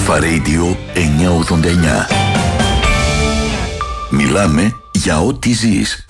Αλφα Radio 989. Μιλάμε για ό,τι ζεις.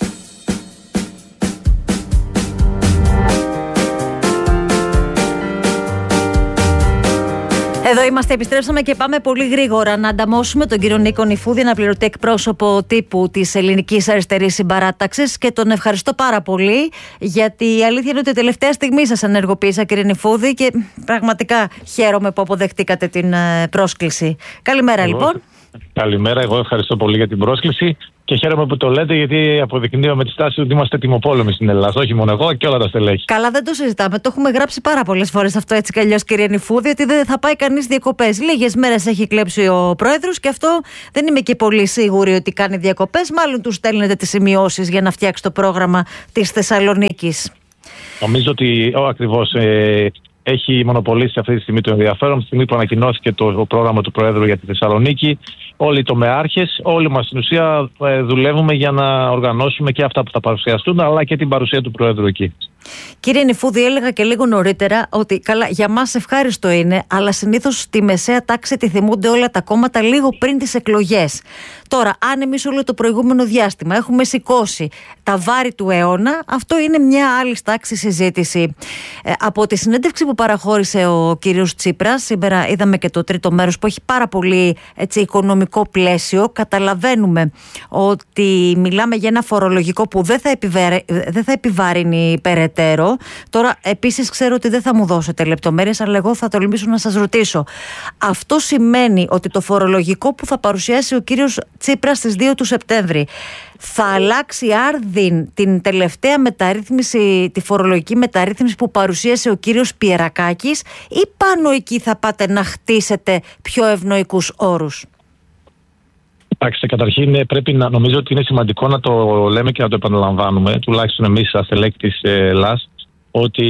Εδώ είμαστε, επιστρέψαμε και πάμε πολύ γρήγορα να ανταμώσουμε τον κύριο Νίκο Νηφούδη, αναπληρωτή εκπρόσωπο τύπου της Ελληνικής Αριστερής Συμπαράταξης, και τον ευχαριστώ πάρα πολύ, γιατί η αλήθεια είναι ότι τελευταία στιγμή σας ενεργοποίησα, κύριε Νηφούδη, και πραγματικά χαίρομαι που αποδεχτήκατε την πρόσκληση. Καλημέρα, λοιπόν. Καλημέρα, εγώ ευχαριστώ πολύ για την πρόσκληση και χαίρομαι που το λέτε, γιατί αποδεικνύω με τη στάση ότι είμαστε τιμοπόλεμοι στην Ελλάδα. Όχι μόνο εγώ, και όλα τα στελέχη. Καλά, δεν το συζητάμε. Το έχουμε γράψει πάρα πολλές φορές αυτό, έτσι κι αλλιώς, κύριε Νηφούδη, ότι δεν θα πάει κανείς διακοπές. Λίγες μέρες έχει κλέψει ο πρόεδρος, και αυτό δεν είμαι και πολύ σίγουρη ότι κάνει διακοπές. Μάλλον του στέλνετε τις σημειώσεις για να φτιάξει το πρόγραμμα της Θεσσαλονίκης. Νομίζω ότι ακριβώς έχει μονοπολίσει αυτή τη στιγμή το ενδιαφέρον. Τη στιγμή που ανακοινώθηκε το πρόγραμμα του Προέδρου για τη Θεσσαλονίκη, όλοι οι τομεάρχες, όλοι μας στην ουσία δουλεύουμε για να οργανώσουμε και αυτά που θα παρουσιαστούν, αλλά και την παρουσία του Προέδρου εκεί. Κύριε Νηφούδη, έλεγα και λίγο νωρίτερα ότι καλά, για μας ευχάριστο είναι, αλλά συνήθως τη μεσαία τάξη τη θυμούνται όλα τα κόμματα λίγο πριν τις εκλογές. Τώρα, αν εμείς όλο το προηγούμενο διάστημα έχουμε σηκώσει τα βάρη του αιώνα, αυτό είναι μια άλλη τάξη συζήτηση. Από τη συνέντευξη που παραχώρησε ο κύριος Τσίπρας, σήμερα είδαμε και το τρίτο μέρος που έχει πάρα πολύ οικονομικό πλαίσιο. Καταλαβαίνουμε ότι μιλάμε για ένα φορολογικό που δεν θα επιβαρύνει περαιτέρω. Τώρα, επίσης, ξέρω ότι δεν θα μου δώσετε λεπτομέρειες, αλλά εγώ θα τολμήσω να σας ρωτήσω. Αυτό σημαίνει ότι το φορολογικό που θα παρουσιάσει ο κύριος Τσίπρας στις 2 του Σεπτέμβρη θα αλλάξει άρδιν την τελευταία μεταρρύθμιση, τη φορολογική μεταρρύθμιση που παρουσίασε ο κύριος Πιερακάκης, ή πάνω εκεί θα πάτε να χτίσετε πιο ευνοϊκούς όρους? Κοιτάξτε, καταρχήν πρέπει να νομίζω ότι είναι σημαντικό να το λέμε και να το επαναλαμβάνουμε, τουλάχιστον εμείς σαν στελέχη της ΛΑΣ, ότι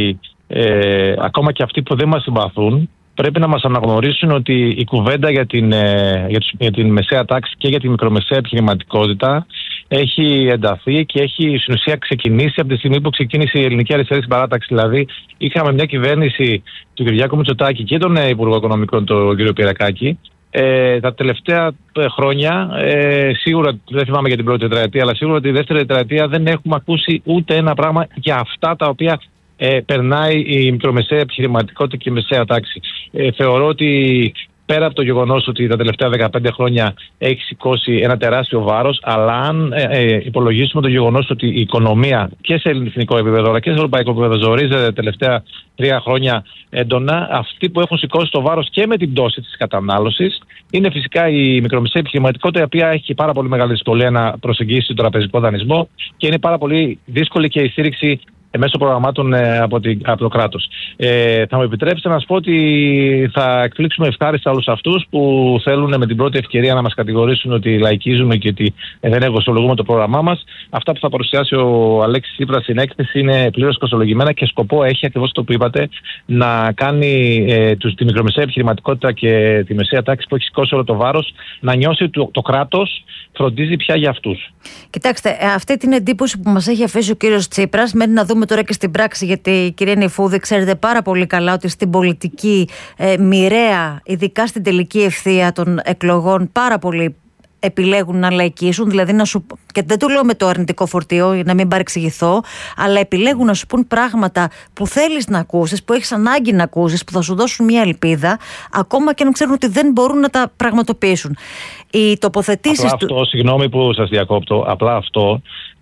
ακόμα και αυτοί που δεν μας συμπαθούν πρέπει να μας αναγνωρίσουν ότι η κουβέντα για την μεσαία τάξη και για τη μικρομεσαία επιχειρηματικότητα έχει ενταθεί και έχει στην ουσία ξεκινήσει από τη στιγμή που ξεκίνησε η Ελληνική Αριστερή Συμπαράταξη. Δηλαδή, είχαμε μια κυβέρνηση του Κυριάκου Μητσοτάκη και τον Υπουργό Οικονομικών, τον κύριο Πιερακάκη. Τα τελευταία χρόνια, σίγουρα δεν θυμάμαι για την πρώτη τετραετία, αλλά σίγουρα τη δεύτερη τετραετία δεν έχουμε ακούσει ούτε ένα πράγμα για αυτά τα οποία περνάει η μικρομεσαία επιχειρηματικότητα και η μεσαία τάξη. Θεωρώ ότι πέρα από το γεγονός ότι τα τελευταία 15 χρόνια έχει σηκώσει ένα τεράστιο βάρος, αλλά αν υπολογίσουμε το γεγονός ότι η οικονομία και σε εθνικό επίπεδο αλλά και σε ευρωπαϊκό επίπεδο ζορίζεται τα τελευταία 3 χρόνια έντονα, αυτοί που έχουν σηκώσει το βάρος και με την πτώση της κατανάλωσης είναι φυσικά η μικρομεσαία επιχειρηματικότητα, η οποία έχει πάρα πολύ μεγάλη δυσκολία να προσεγγίσει τον τραπεζικό δανεισμό και είναι πάρα πολύ δύσκολη και η στήριξη μέσω προγραμμάτων από το κράτος. Θα μου επιτρέψετε να σας πω ότι θα εκπλήξουμε ευχάριστα όλους αυτούς που θέλουν με την πρώτη ευκαιρία να μας κατηγορήσουν ότι λαϊκίζουμε και ότι δεν εργοσιολογούμε το πρόγραμμά μας. Αυτά που θα παρουσιάσει ο Αλέξης Τσίπρας στην έκθεση είναι πλήρως κοστολογημένα και σκοπό έχει, ακριβώς το που είπατε, να κάνει τη μικρομεσαία επιχειρηματικότητα και τη μεσαία τάξη που έχει σηκώσει όλο το βάρος να νιώσει το κράτος φροντίζει πια για αυτούς. Κοιτάξτε, αυτή την εντύπωση που μας έχει αφήσει ο κύριος Τσίπρας, μένει να δούμε τώρα και στην πράξη, γιατί κυρία Νηφούδη, ξέρετε πάρα πολύ καλά ότι στην πολιτική μοιραία, ειδικά στην τελική ευθεία των εκλογών, πάρα πολλοί επιλέγουν να λαϊκίσουν, δηλαδή και δεν το λέω με το αρνητικό φορτίο για να μην παρεξηγηθώ, αλλά επιλέγουν να σου πούν πράγματα που θέλεις να ακούσεις, που έχεις ανάγκη να ακούσεις, που θα σου δώσουν μια ελπίδα, ακόμα και αν ξέρουν ότι δεν μπορούν να τα πραγματοποιήσουν. Οι τοποθετήσεις συγγνώμη που σας διακόπτω, απλά αυτό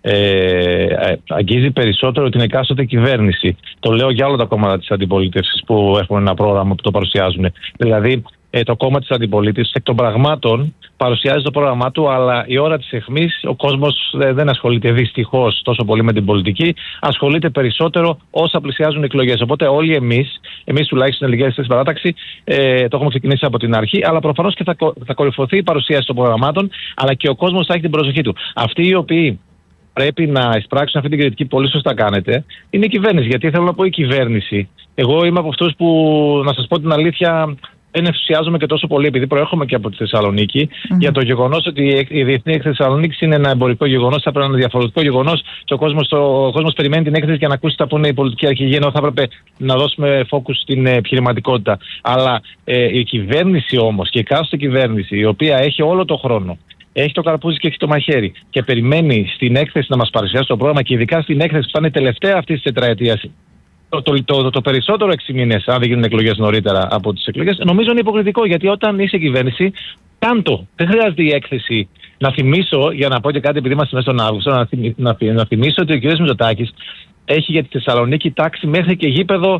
αγγίζει περισσότερο την εκάστοτε κυβέρνηση. Το λέω για όλα τα κόμματα της αντιπολίτευσης που έχουν ένα πρόγραμμα που το παρουσιάζουν. Δηλαδή, το κόμμα της αντιπολίτευσης εκ των πραγμάτων παρουσιάζει το πρόγραμμά του, αλλά η ώρα της αιχμής ο κόσμος δεν ασχολείται δυστυχώς τόσο πολύ με την πολιτική, ασχολείται περισσότερο όσα πλησιάζουν οι εκλογές. Οπότε όλοι εμείς τουλάχιστον στην Ελληνική Αριστερή Συμπαράταξη, το έχουμε ξεκινήσει από την αρχή, αλλά προφανώς και θα κορυφωθεί η παρουσίαση των προγραμμάτων, αλλά και ο κόσμος θα έχει την προσοχή του. Αυτοί οι οποίοι πρέπει να εισπράξουν αυτή την κριτική, πολύ σωστά κάνετε, είναι η κυβέρνηση. Γιατί θέλω να πω η κυβέρνηση. Εγώ είμαι από αυτούς που, να σας πω την αλήθεια, δεν ενθουσιάζομαι και τόσο πολύ, επειδή προέρχομαι και από τη Θεσσαλονίκη, για το γεγονός ότι η Διεθνή Έκθεση Θεσσαλονίκης είναι ένα εμπορικό γεγονός, θα πρέπει να είναι ένα διαφορετικό γεγονός και ο κόσμος περιμένει την έκθεση για να ακούσει τα που είναι η πολιτική αρχηγή, ενώ θα έπρεπε να δώσουμε focus στην επιχειρηματικότητα. Αλλά η κυβέρνηση όμως, και η κάστοτε κυβέρνηση, η οποία έχει όλο το χρόνο, έχει το καρπούζι και έχει το μαχαίρι και περιμένει στην έκθεση να μας παρουσιάσει το πρόγραμμα, και ειδικά στην έκθεση που θα είναι τελευταία αυτή τη τετραετίας, το περισσότερο 6 μήνες, αν δεν γίνουν εκλογές νωρίτερα από τις εκλογές, νομίζω είναι υποκριτικό. Γιατί όταν είσαι κυβέρνηση, κάντο. Δεν χρειάζεται η έκθεση. Να θυμίσω, για να πω και κάτι, επειδή είμαστε μέσα στον Αύγουστο, να θυμίσω ότι ο κ. Μητσοτάκης έχει για τη Θεσσαλονίκη τάξει μέχρι και γήπεδο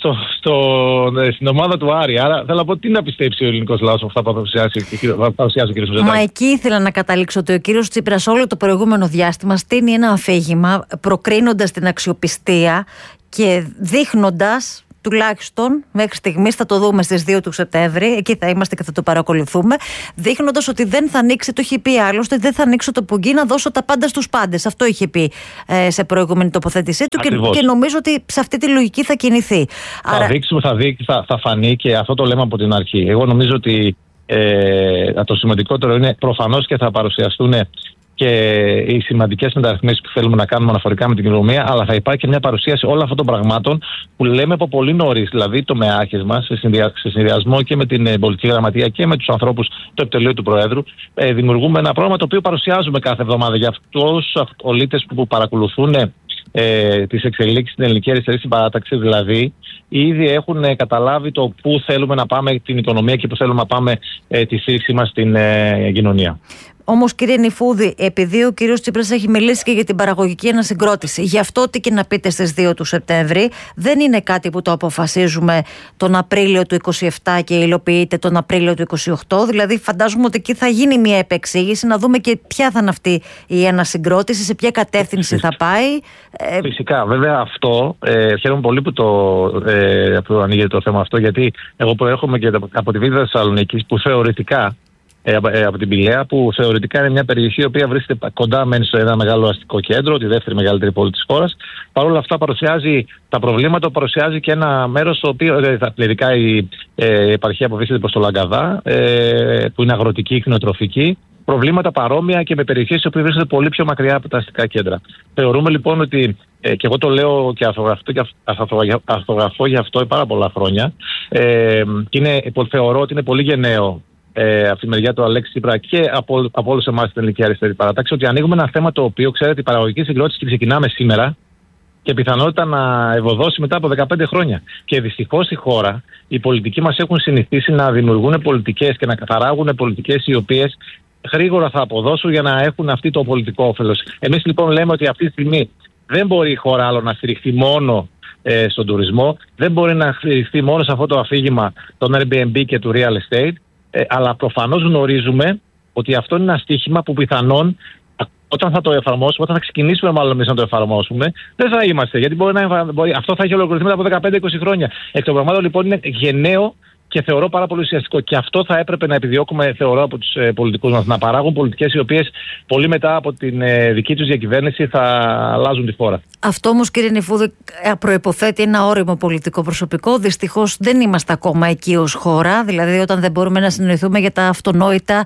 στην ομάδα του Άρη. Άρα θέλω να πω, τι να πιστέψει ο ελληνικός λαός αυτά που θα παρουσιάσει ο κ. Μητσοτάκης. Μα εκεί ήθελα να καταλήξω, ότι ο κ. Τσίπρας όλο το προηγούμενο διάστημα στείνει ένα αφήγημα, προκρίνοντας την αξιοπιστία και δείχνοντας, τουλάχιστον μέχρι στιγμής, θα το δούμε στις 2 του Σεπτέμβρη, εκεί θα είμαστε και θα το παρακολουθούμε, δείχνοντας ότι δεν θα ανοίξει, το είχε πει άλλωστε, δεν θα ανοίξω το πουγγί να δώσω τα πάντα στους πάντες. Αυτό είχε πει σε προηγούμενη τοποθέτησή του και νομίζω ότι σε αυτή τη λογική θα κινηθεί. Θα φανεί, και αυτό το λέμε από την αρχή. Εγώ νομίζω ότι το σημαντικότερο είναι προφανώς και θα παρουσιαστούν και οι σημαντικές μεταρρυθμίσεις που θέλουμε να κάνουμε αναφορικά με την οικονομία, αλλά θα υπάρχει και μια παρουσίαση όλων αυτών των πραγμάτων που λέμε από πολύ νωρίς. Δηλαδή, τομεάρχες μας, σε συνδυασμό και με την πολιτική γραμματεία και με τους ανθρώπους του επιτελείου του Προέδρου, δημιουργούμε ένα πρόγραμμα το οποίο παρουσιάζουμε κάθε εβδομάδα για αυτούς τους πολίτες που παρακολουθούν τις εξελίξεις στην ελληνική αριστερή συμπαράταξη. Δηλαδή, ήδη έχουν καταλάβει το πού θέλουμε να πάμε την οικονομία και πού θέλουμε να πάμε τη στήριξή μας στην κοινωνία. Όμως, κύριε Νηφούδη, επειδή ο κύριος Τσίπρας έχει μιλήσει και για την παραγωγική ανασυγκρότηση, γι' αυτό ό,τι και να πείτε στις 2 του Σεπτέμβρη, δεν είναι κάτι που το αποφασίζουμε τον Απρίλιο του 27 και υλοποιείται τον Απρίλιο του 28. Δηλαδή, φαντάζομαι ότι εκεί θα γίνει μια επεξήγηση, να δούμε και ποια θα είναι αυτή η ανασυγκρότηση, σε ποια κατεύθυνση θα πάει. Φυσικά, βέβαια, αυτό χαίρομαι πολύ που ανοίγεται το θέμα αυτό, γιατί εγώ προέρχομαι και από τη Β' Θεσσαλονίκης, που θεωρητικά, από την Πηλαία, που θεωρητικά είναι μια περιοχή η οποία βρίσκεται κοντά σε ένα μεγάλο αστικό κέντρο, τη δεύτερη μεγαλύτερη πόλη της χώρας. Παρ' όλα αυτά, παρουσιάζει τα προβλήματα, παρουσιάζει και ένα μέρος στο οποίο, ειδικά η επαρχία που βρίσκεται προς το Λαγκαδά, που είναι αγροτική ή κτηνοτροφική, προβλήματα παρόμοια και με περιοχές που βρίσκονται πολύ πιο μακριά από τα αστικά κέντρα. Θεωρούμε λοιπόν ότι, και εγώ το λέω και αρθογραφώ γι' αυτό πάρα πολλά χρόνια, θεωρώ ότι είναι πολύ γενναίο από τη μεριά του Αλέξη Τσίπρα και από όλους εμάς στην ελληνική αριστερή παράταξη, ότι ανοίγουμε ένα θέμα το οποίο, ξέρετε, η παραγωγική συγκρότηση ξεκινάμε σήμερα και πιθανότητα να ευωδώσει μετά από 15 χρόνια. Και δυστυχώς στη χώρα οι πολιτικοί μας έχουν συνηθίσει να δημιουργούν πολιτικές και να καταράγουν πολιτικές οι οποίες γρήγορα θα αποδώσουν για να έχουν αυτή το πολιτικό όφελος. Εμείς λοιπόν λέμε ότι αυτή τη στιγμή δεν μπορεί η χώρα άλλο να στηριχθεί μόνο στον τουρισμό, δεν μπορεί να στηριχθεί μόνο σε αυτό το αφήγημα των Airbnb και του real estate. Αλλά προφανώς γνωρίζουμε ότι αυτό είναι ένα στοίχημα που πιθανόν όταν θα το εφαρμόσουμε, όταν θα ξεκινήσουμε μάλλον εμείς να το εφαρμόσουμε, δεν θα είμαστε. Γιατί αυτό θα έχει ολοκληρωθεί μετά από 15-20 χρόνια. Εκ των πραγμάτων λοιπόν είναι γενναίο και θεωρώ πάρα πολύ ουσιαστικό. Και αυτό θα έπρεπε να επιδιώκουμε, θεωρώ, από τους πολιτικούς μας. Να παράγουν πολιτικές οι οποίες πολύ μετά από την δική τους διακυβέρνηση θα αλλάζουν τη χώρα. Αυτό όμως, κύριε Νηφούδη, προϋποθέτει ένα όριμο πολιτικό προσωπικό. Δυστυχώς δεν είμαστε ακόμα εκεί ως χώρα. Δηλαδή, όταν δεν μπορούμε να συνοηθούμε για τα αυτονόητα,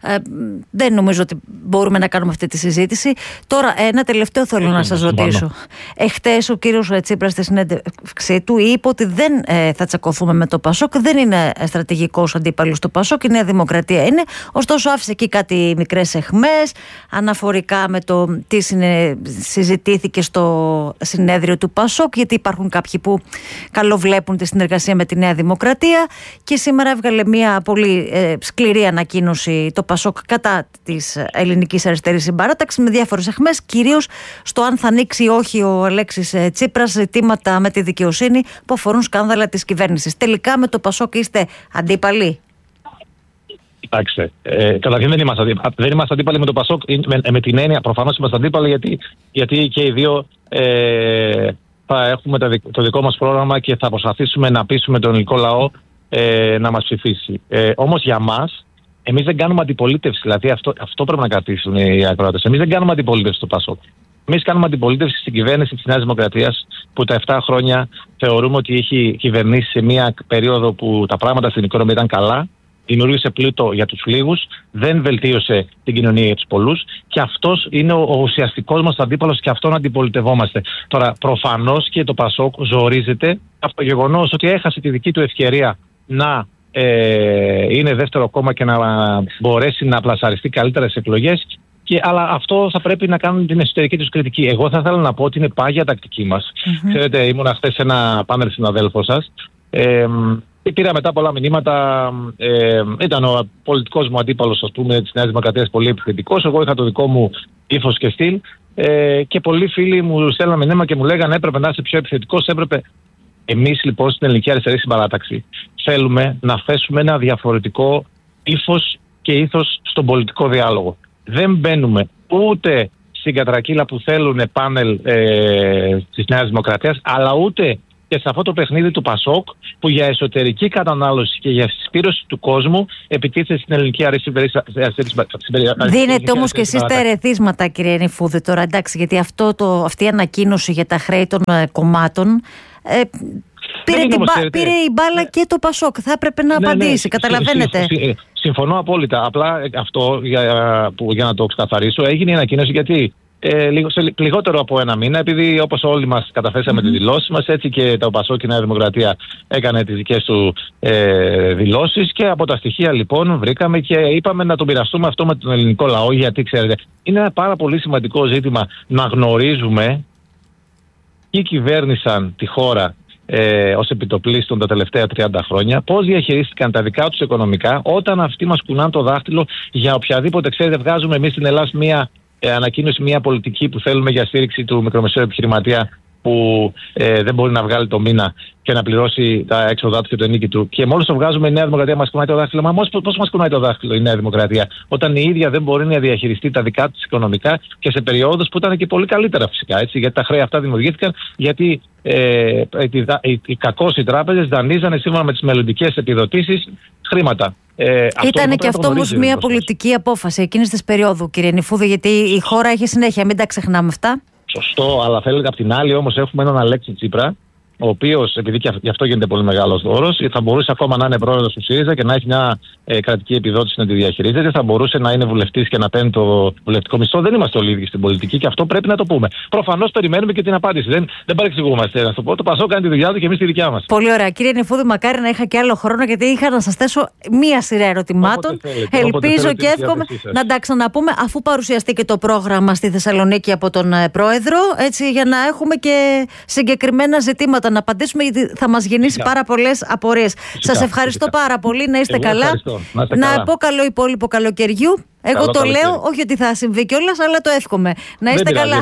δεν νομίζω ότι μπορούμε να κάνουμε αυτή τη συζήτηση. Τώρα, ένα τελευταίο θέλω να σας ρωτήσω. Εχθές ο κύριος Τσίπρας στη συνέντευξή του είπε ότι δεν θα τσακωθούμε με το Πασόκ, δεν είναι στρατηγικός αντίπαλος του Πασόκ, η Νέα Δημοκρατία είναι. Ωστόσο, άφησε εκεί κάτι μικρές αιχμές αναφορικά με το τι συζητήθηκε στο συνέδριο του Πασόκ, γιατί υπάρχουν κάποιοι που καλοβλέπουν τη συνεργασία με τη Νέα Δημοκρατία, και σήμερα έβγαλε μια πολύ σκληρή ανακοίνωση το Πασόκ κατά της ελληνικής αριστερής συμπαράταξης, με διάφορες αιχμές, κυρίως στο αν θα ανοίξει ή όχι ο Αλέξης Τσίπρας ζητήματα με τη δικαιοσύνη που αφορούν σκάνδαλα της κυβέρνησης. Τελικά με το Πασόκ είστε αντίπαλοι? Κοιτάξτε, καταρχήν δεν είμαστε αντίπαλοι με το Πασόκ, με την έννοια προφανώς είμαστε αντίπαλοι γιατί και οι δύο θα έχουμε το δικό μας πρόγραμμα και θα προσπαθήσουμε να πείσουμε τον ελληνικό λαό να μας ψηφίσει. Όμως για μας, εμείς δεν κάνουμε αντιπολίτευση, δηλαδή αυτό πρέπει να κρατήσουν οι ακροατές. Εμείς δεν κάνουμε αντιπολίτευση στο Πασόκ. Εμείς κάνουμε αντιπολίτευση στην κυβέρνηση της Νέας Δημοκρατίας, που τα 7 χρόνια θεωρούμε ότι έχει κυβερνήσει σε μια περίοδο που τα πράγματα στην οικονομία ήταν καλά. Δημιούργησε πλούτο για τους λίγους, δεν βελτίωσε την κοινωνία για τους πολλούς, και αυτός είναι ο ουσιαστικός μας αντίπαλος και αυτόν αντιπολιτευόμαστε. Τώρα, προφανώς και το ΠΑΣΟΚ ζορίζεται από το γεγονός ότι έχασε τη δική του ευκαιρία να είναι δεύτερο κόμμα και να μπορέσει να πλασαριστεί καλύτερα στις εκλογές. Αλλά αυτό θα πρέπει να κάνουν την εσωτερική τους κριτική. Εγώ θα ήθελα να πω ότι είναι πάγια τακτική μας. Ξέρετε, ήμουν χθες σε ένα πάνελ συναδέλφων σας. Πήρα μετά πολλά μηνύματα. Ήταν ο πολιτικός μου αντίπαλος, ας πούμε, της Νέας Δημοκρατίας πολύ επιθετικός. Εγώ είχα το δικό μου ύφος και στυλ. Και πολλοί φίλοι μου στέλναν μηνύμα και μου λέγανε έπρεπε να είσαι πιο επιθετικός. Εμείς λοιπόν στην Ελληνική Αριστερή Συμπαράταξη θέλουμε να θέσουμε ένα διαφορετικό ύφος και ήθος στον πολιτικό διάλογο. Δεν μπαίνουμε ούτε στην κατρακύλα που θέλουν πάνελ της Νέας Δημοκρατίας, αλλά ούτε και σε αυτό το παιχνίδι του ΠΑΣΟΚ, που για εσωτερική κατανάλωση και για συσπήρωση του κόσμου επιτίθεται στην Ελληνική Αριστερή. Δίνετε όμως και εσείς τα ερεθίσματα, κύριε Νηφούδη, τώρα, εντάξει, γιατί αυτή η ανακοίνωση για τα χρέη των κομμάτων πήρε η μπάλα και το ΠΑΣΟΚ. Θα έπρεπε να απαντήσει, καταλαβαίνετε. Συμφωνώ απόλυτα. Απλά αυτό, για να το ξεκαθαρίσω, έγινε η ανακοίνωση γιατί λιγότερο από ένα μήνα, επειδή όπως όλοι μας καταθέσαμε τις δηλώσεις μας, έτσι και το ΠΑΣΟΚ και η Νέα Δημοκρατία έκανε τις δικές του δηλώσεις, και από τα στοιχεία λοιπόν βρήκαμε και είπαμε να το μοιραστούμε αυτό με τον ελληνικό λαό, γιατί ξέρετε, είναι ένα πάρα πολύ σημαντικό ζήτημα να γνωρίζουμε ποιοι κυβέρνησαν τη χώρα ως επιτοπλίστων τα τελευταία 30 χρόνια, πώς διαχειρίστηκαν τα δικά τους οικονομικά, όταν αυτοί μας κουνάνε το δάχτυλο για οποιαδήποτε, ξέρετε, βγάζουμε εμείς στην Ελλάδα μια ανακοίνωση, μια πολιτική που θέλουμε για στήριξη του μικρομεσαίου επιχειρηματία που δεν μπορεί να βγάλει το μήνα και να πληρώσει τα έξοδά του και το ενίκη του. Και μόλις το βγάζουμε, η Νέα Δημοκρατία μας κουνάει το δάχτυλο. Μα πώς μας κουνάει το δάχτυλο η Νέα Δημοκρατία, όταν η ίδια δεν μπορεί να διαχειριστεί τα δικά της οικονομικά και σε περιόδους που ήταν και πολύ καλύτερα φυσικά. Έτσι, γιατί τα χρέη αυτά δημιουργήθηκαν, γιατί οι τράπεζες δανείζανε σύμφωνα με τις μελλοντικές επιδοτήσεις χρήματα. Ήταν και αυτό όμως μια πολιτική απόφαση εκείνης της περίοδου, κύριε Νηφούδη, γιατί η χώρα έχει συνέχεια, μην τα ξεχνάμε αυτά. Σωστό, αλλά θέλετε απ' την άλλη όμως έχουμε έναν Αλέξη Τσίπρα, ο οποίος, επειδή και γι' αυτό γίνεται πολύ μεγάλος δώρος, θα μπορούσε ακόμα να είναι πρόεδρος του ΣΥΡΙΖΑ και να έχει μια κρατική επιδότηση να τη διαχειρίζεται, θα μπορούσε να είναι βουλευτής και να παίρνει το βουλευτικό μισθό. Δεν είμαστε όλοι ίδιοι στην πολιτική και αυτό πρέπει να το πούμε. Προφανώς περιμένουμε και την απάντηση. Δεν παρεξηγούμαστε. Να το πω, το ΠΑΣΟΚ κάνει τη δουλειά του και εμείς τη δικιά μας. Πολύ ωραία. Κύριε Νηφούδη, μακάρι να είχα και άλλο χρόνο, γιατί είχα να σας θέσω μία σειρά ερωτημάτων. Ελπίζω και εύχομαι να τα ξαναπούμε αφού παρουσιαστεί και το πρόγραμμα στη Θεσσαλονίκη από τον Πρόεδρο, έτσι, για να έχουμε και συγκεκριμένα ζητήματα να απαντήσουμε, γιατί θα μας γεννήσει πάρα πολλές απορίες. Σας ευχαριστώ πάρα πολύ. Να είστε καλά. Να πω καλό υπόλοιπο καλοκαιριού. Εγώ το λέω, όχι ότι θα συμβεί κιόλας, αλλά το εύχομαι. Να είστε καλά.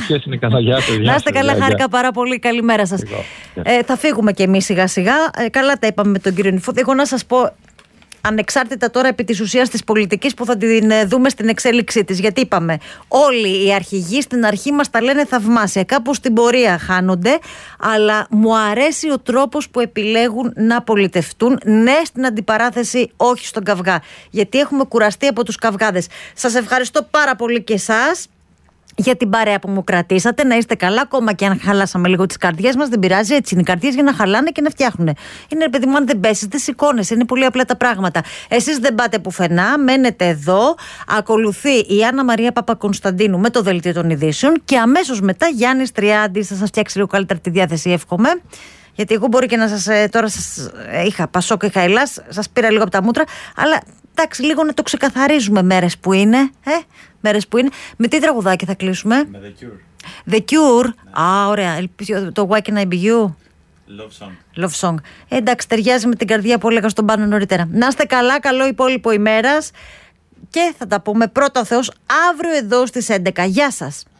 Να είστε καλά, χάρηκα πάρα πολύ. Καλημέρα σας. Θα φύγουμε κι εμείς σιγά σιγά. Καλά τα είπαμε με τον κύριο Νηφούδη. Εγώ να σας πω, ανεξάρτητα τώρα επί της ουσίας της πολιτικής που θα την δούμε στην εξέλιξή της. Γιατί είπαμε, όλοι οι αρχηγοί στην αρχή μας τα λένε θαυμάσια. Κάπου στην πορεία χάνονται, αλλά μου αρέσει ο τρόπος που επιλέγουν να πολιτευτούν. Ναι στην αντιπαράθεση, όχι στον καυγά. Γιατί έχουμε κουραστεί από τους καυγάδες. Σας ευχαριστώ πάρα πολύ και εσάς για την παρέα που μου κρατήσατε. Να είστε καλά, ακόμα και αν χαλάσαμε λίγο τις καρδιές μας, δεν πειράζει. Έτσι είναι οι καρδιές, για να χαλάνε και να φτιάχνουν. Είναι, παιδί μου, αν δεν πέσεις, δεν σηκώνεσαι. Είναι πολύ απλά τα πράγματα. Εσείς δεν πάτε πουθενά, μένετε εδώ. Ακολουθεί η Άννα Μαρία Παπακωνσταντίνου με το Δελτίο των Ειδήσεων και αμέσως μετά Γιάννης Τριάντης. Θα σας φτιάξει λίγο καλύτερα τη διάθεση, εύχομαι. Γιατί εγώ μπορεί και να σας. Τώρα σας είχα Πασόκ, είχα Ελλάς, σας πήρα λίγο από τα μούτρα. Αλλά εντάξει, λίγο να το ξεκαθαρίζουμε μέρες που είναι. Μέρες που είναι. Με τι τραγουδάκι θα κλείσουμε? Με The Cure. The Cure. Α, ωραία. Το Why Can I Be You? Love Song. Εντάξει, ταιριάζει με την καρδιά που έλεγα στον Πάνο νωρίτερα. Να είστε καλά, καλό υπόλοιπο ημέρας. Και θα τα πούμε πρώτα ο Θεός αύριο εδώ στις 11. Γεια σας.